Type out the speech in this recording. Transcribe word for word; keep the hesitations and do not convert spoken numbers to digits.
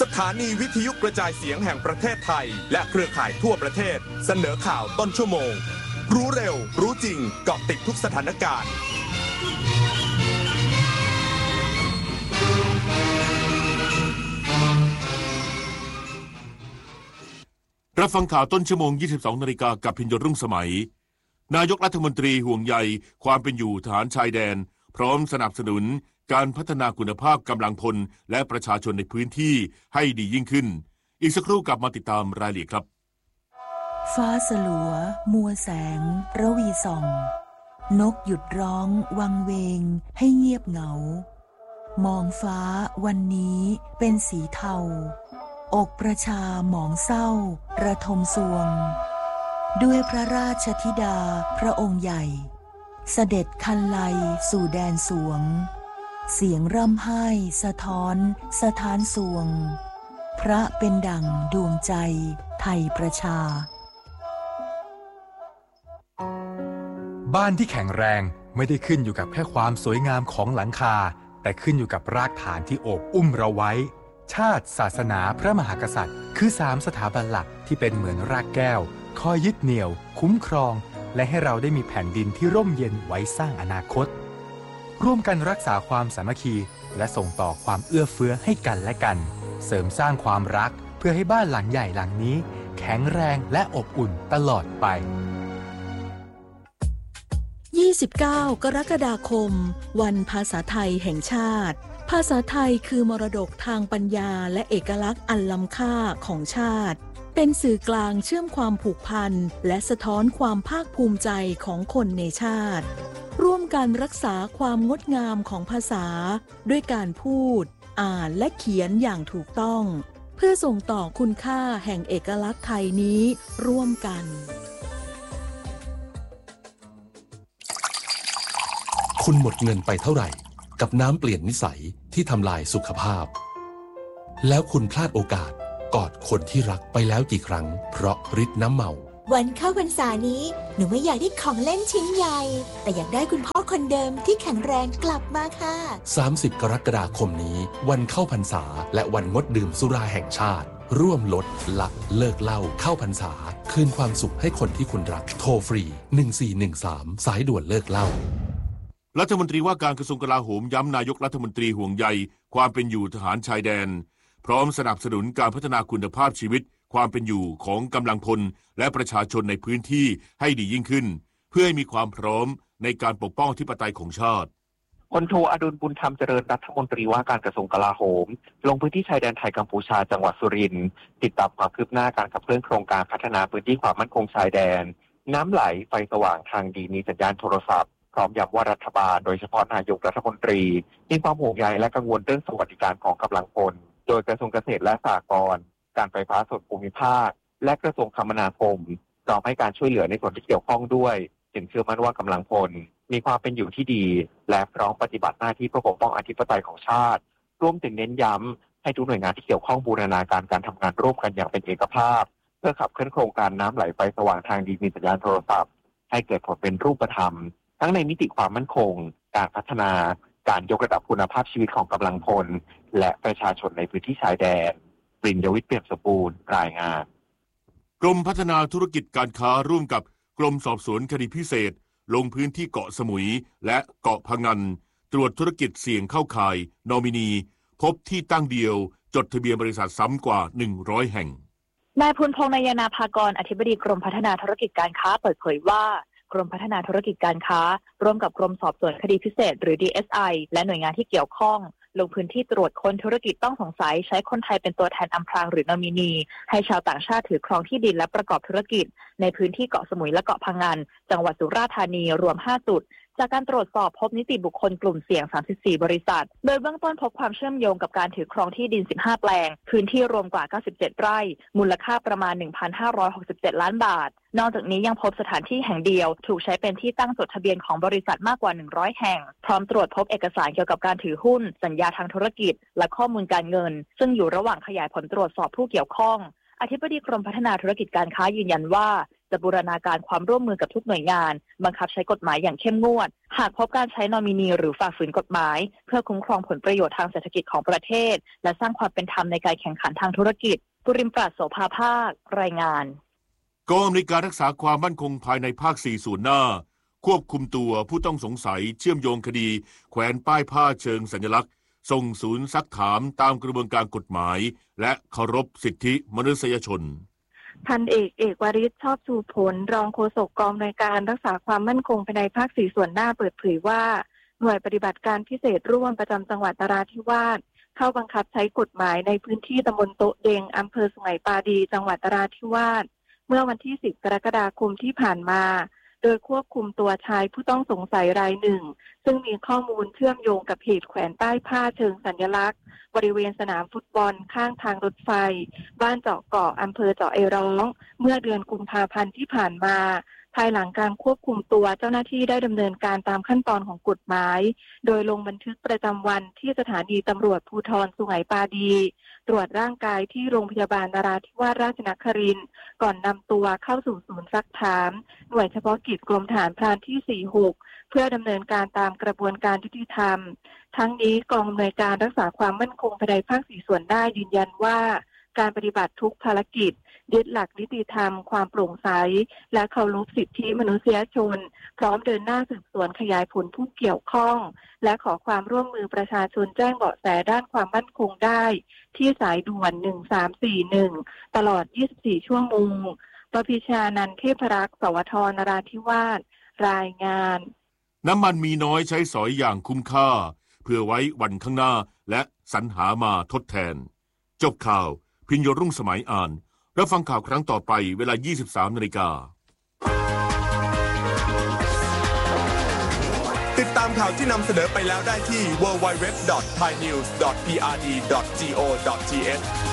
สถานีวิทยุกระจายเสียงแห่งประเทศไทยและเครือข่ายทั่วประเทศเสนอข่าวต้นชั่วโมงรู้เร็วรู้จริงเกาะติดทุกสถานการณ์รับฟังข่าวต้นชั่วโมง ยี่สิบสองนาฬิกา กับพิญญรุ่งสมัยนายกรัฐมนตรีห่วงใยความเป็นอยู่ทหารชายแดนพร้อมสนับสนุนการพัฒนาคุณภาพกำลังพลและประชาชนในพื้นที่ให้ดียิ่งขึ้นอีกสักครู่กลับมาติดตามรายละเอียดครับฟ้าสลัวมัวแสงระวีส่องนกหยุดร้องวังเวงให้เงียบเหงามองฟ้าวันนี้เป็นสีเทาอกประชาหมองเศร้าระทมสวงด้วยพระราชธิดาพระองค์ใหญ่เสด็จคันไลสู่แดนสวงเสียงร่ำไห้สะท้อนสถานสวงพระเป็นดั่งดวงใจไทยประชาบ้านที่แข็งแรงไม่ได้ขึ้นอยู่กับแค่ความสวยงามของหลังคาแต่ขึ้นอยู่กับรากฐานที่โอบอุ้มเราไว้ชาติศาสนาพระมหากษัตริย์คือสามสถาบันหลักที่เป็นเหมือนรากแก้วคอยยึดเหนี่ยวคุ้มครองและให้เราได้มีแผ่นดินที่ร่มเย็นไว้สร้างอนาคตร่วมกันรักษาความสามัคคีและส่งต่อความเอื้อเฟื้อให้กันและกันเสริมสร้างความรักเพื่อให้บ้านหลังใหญ่หลังนี้แข็งแรงและอบอุ่นตลอดไปยี่สิบเก้ากรกฎาคมวันภาษาไทยแห่งชาติภาษาไทยคือมรดกทางปัญญาและเอกลักษณ์อันล้ำค่าของชาติเป็นสื่อกลางเชื่อมความผูกพันและสะท้อนความภาคภูมิใจของคนในชาติร่วมกันรักษาความงดงามของภาษาด้วยการพูดอ่านและเขียนอย่างถูกต้องเพื่อส่งต่อคุณค่าแห่งเอกลักษณ์ไทยนี้ร่วมกันคุณหมดเงินไปเท่าไหร่กับน้ำเปลี่ยนนิสัยที่ทำลายสุขภาพแล้วคุณพลาดโอกาสกอดคนที่รักไปแล้วกี่ครั้งเพราะฤทธิ์น้ำเมาวันเข้าพรรษานี้หนูไม่อยากได้ของเล่นชิ้นใหญ่แต่อยากได้คุณพ่อคนเดิมที่แข็งแรงกลับมาค่ะสามสิบกรกฎาคมนี้วันเข้าพรรษาและวันงดดื่มสุราแห่งชาติร่วมลดละเลิกเหล้าเข้าพรรษาคืนความสุขให้คนที่คุณรักโทรฟรีหนึ่งสี่หนึ่งสามสายด่วนเลิกเหล้ารัฐมนตรีว่าการกระทรวงกลาโหมย้ำนายกรัฐมนตรีห่วงใยความเป็นอยู่ทหารชายแดนพร้อมสนับสนุนการพัฒนาคุณภาพชีวิตความเป็นอยู่ของกำลังพลและประชาชนในพื้นที่ให้ดียิ่งขึ้นเพื่อให้มีความพร้อมในการปกป้องอธิปไตยของชาติพลโทอดุลบุญธรรมเจริญรัฐมนตรีว่าการกระทรวงกลาโหมลงพื้นที่ชายแดนไทยกัมพูชาจังหวัดสุรินทร์ติดตามความคืบหน้าการขับเคลื่อนโครงการพัฒนาพื้นที่ความมั่นคงชายแดนน้ำไหลไฟสว่างทางดีมีสัญญาณโทรศัพท์พร้อมย้ำว่ารัฐบาลโดยเฉพาะนายกรัฐมนตรีมีความห่วงใยและกังวลเรื่องสวัสดิการของกำลังพลโดยกระทรวงเกษตรและสหกรณ์การไฟฟ้าส่วนภูมิภาคและกระทรวงคมนาคมพร้อมให้การช่วยเหลือในส่วนที่เกี่ยวข้องด้วยจึงเชื่อมั่นว่ากำลังพลมีความเป็นอยู่ที่ดีและพร้อมปฏิบัติหน้าที่เพื่อปกป้องอธิปไตยของชาติรวมถึงเน้นย้ำให้ทุกหน่วยงานที่เกี่ยวข้องบูรณาการการทำงานร่วมกันอย่างเป็นเอกภาพเพื่อขับเคลื่อนโครงการน้ำไหลไฟสว่างทางดีมีสัญญาณโทรศัพท์ให้เกิดผลเป็นรูปธรรมทั้งในมิติความมั่นคงการพัฒนาการยกระดับคุณภาพชีวิตของกำลังพลและประชาชนในพื้นที่ชายแดนปริญญวิทย์เปี่ยมสมบูรณ์รายงานกรมพัฒนาธุรกิจการค้าร่วมกับกรมสอบสวนคดีพิเศษลงพื้นที่เกาะสมุยและเกาะพะงันตรวจธุรกิจเสี่ยงเข้าข่ายนอมินีพบที่ตั้งเดียวจดทะเบียนบริษัทซ้ำกว่าหนึ่งร้อยแห่งนายพลพงษ์นายนาภากรอธิบดีกรมพัฒนาธุรกิจการค้าเปิดเผยว่ากรมพัฒนาธุรกิจการค้าร่วมกับกรมสอบสวนคดีพิเศษหรือ ดี เอส ไอ และหน่วยงานที่เกี่ยวข้องลงพื้นที่ตรวจค้นธุรกิจต้องสงสัยใช้คนไทยเป็นตัวแทนอำพรางหรือนอมินีให้ชาวต่างชาติถือครองที่ดินและประกอบธุรกิจในพื้นที่เกาะสมุยและเกาะพะงันจังหวัดสุราษฎร์ธานีรวมห้าจุดจากการตรวจสอบพบนิติบุคคลกลุ่มเสี่ยงสามสิบสี่บริษัทโดยเบื้องต้นพบความเชื่อมโยงกับการถือครองที่ดินสิบห้าแปลงพื้นที่รวมกว่าเก้าสิบเจ็ดไร่มูลค่าประมาณ หนึ่งพันห้าร้อยหกสิบเจ็ดล้านบาทนอกจากนี้ยังพบสถานที่แห่งเดียวถูกใช้เป็นที่ตั้งจดทะเบียนของบริษัทมากกว่าหนึ่งร้อยแห่งพร้อมตรวจพบเอกสารเกี่ยวกับการถือหุ้นสัญญาทางธุรกิจและข้อมูลการเงินซึ่งอยู่ระหว่างขยายผลตรวจสอบผู้เกี่ยวข้องอธิบดีกรมพัฒนาธุรกิจการค้ายืนยันว่าจะบูรณาการความร่วมมือกับทุกหน่วยงานบังคับใช้กฎหมายอย่างเข้มงวดหากพบการใช้นอมินีหรือฝ่าฝืนกฎหมายเพื่อคุ้มครองผลประโยชน์ทางเศรษฐกิจของประเทศและสร้างความเป็นธรรมในการแข่งขันทางธุรกิจปุริมปราศโสภาภาครายงานกองอำนวยการรักษาความมั่นคงภายในภาคสี่ส่วนหน้าควบคุมตัวผู้ต้องสงสัยเชื่อมโยงคดีแขวนป้ายผ้าเชิงสัญลักษณ์ส่งศูนย์ซักถามตามกระบวนการกฎหมายและเคารพสิทธิมนุษยชนพันเอกเอกวริศชอบชูผลรองโฆษกกองอำนวยการรักษาความมั่นคงภายในภาคสี่ส่วนหน้าเปิดเผยว่าหน่วยปฏิบัติการพิเศษร่วมประจำจังหวัดนราธิวาสเข้าบังคับใช้กฎหมายในพื้นที่ตำบลโต๊ะเดงอำเภอสุไหงปาดีจังหวัดนราธิวาสเมื่อวันที่สิบกรกฎาคมที่ผ่านมาโดยควบคุมตัวชายผู้ต้องสงสัยรายหนึ่งซึ่งมีข้อมูลเชื่อมโยงกับเหตุแขวนป้ายผ้าเชิงสัญลักษณ์บริเวณสนามฟุตบอลข้างทางรถไฟบ้านเจาะเกาะอำเภอเจาะไอร้องเมื่อเดือนกุมภาพันธ์ที่ผ่านมาภายหลังการควบคุมตัวเจ้าหน้าที่ได้ดำเนินการตามขั้นตอนของกฎหมายโดยลงบันทึกประจำวันที่สถานีตำรวจภูธรสุไหงปาดีตรวจร่างกายที่โรงพยาบาลนราธิวาสราชนครินทร์ก่อนนำตัวเข้าสู่ศูนย์ซักถามหน่วยเฉพาะกิจกรมทหารพรานที่สี่สิบหกเพื่อดำเนินการตามกระบวนการยุติธรรมทั้งนี้กองอำนวยการรักษาความมั่นคงภายในภาคสี่ส่วนหน้ายืนยันว่าการปฏิบัติทุกภารกิจยึดหลักนิติธรรมความโปร่งใสและเคารพสิทธิมนุษยชนพร้อมเดินหน้าสืบสวนขยายผลผู้เกี่ยวข้องและขอความร่วมมือประชาชนแจ้งเบาะแสด้านความมั่นคงได้ที่สายด่วนหนึ่งสามสี่หนึ่งตลอดยี่สิบสี่ชั่วโมงปพิชานันท์เทพรักษ์สวทนราธิวาสรายงานน้ำมันมีน้อยใช้สอยอย่างคุ้มค่าเพื่อไว้วันข้างหน้าและสรรหามาทดแทนจบข่าวพิญโยรุ่งสมัยอ่านรับฟังข่าวครั้งต่อไปเวลา ยี่สิบสามนาฬิกาติดตามข่าวที่นำเสนอไปแล้วได้ที่ ดับเบิลยู ดับเบิลยู ดับเบิลยู ดอท ไทยนิวส์ ดอท พี อาร์ ดี ดอท จี โอ ดอท ที เอช